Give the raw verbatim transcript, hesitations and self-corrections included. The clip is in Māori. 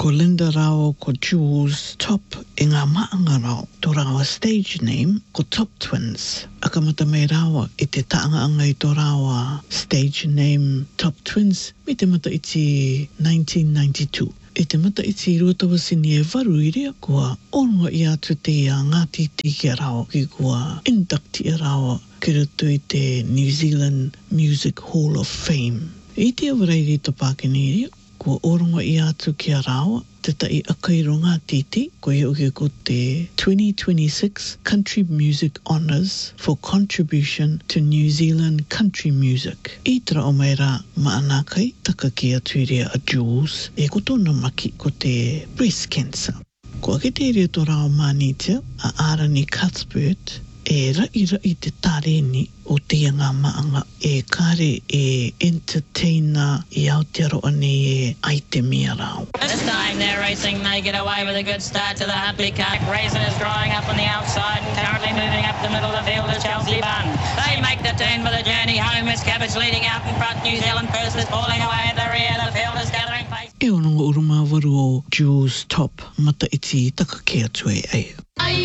Ko Linda Rao, ko Jules Top, e ngā maanga rao. Tō rawa stage name, ko Top Twins. Akamata me rawa, i te taanga i tō rawa stage name Top Twins, me te mata iti nineteen ninety-two. E te mata iti ruatawasini e waru i rea kua oronga i atu te a Ngāti Tiki rao ki kua inductee rao ki rutu i te New Zealand Music Hall of Fame. I te awareiri to Pākeni rea, kua oronga i atu ki a rao, te tai akairo Ngātiti, ko i uke ko te twenty twenty-six Country Music Honours for contribution to New Zealand country music. I tera o mai rā maanakai, taka ki atu i rea a Jules, e ko tōna maki ko te breast cancer. Ko ake te rea tō rao mānitia, a Arani Cuthbert, e rai rai te tareni o te ngā maanga e kare e entertainer i Aotearoa nei e aitemia rao. This time they're racing, they get away with a good start to the Hutley Cup. Raisin is drawing up on the outside and currently moving up the middle of the field is Chelsea Bun. They make the turn for the journey home. It's Cabbage leading out in front. New Zealand first is falling away at the rear. The field is gathering pace. E ononga urumā waru o Jules Top, mata iti taka ke atu e ai.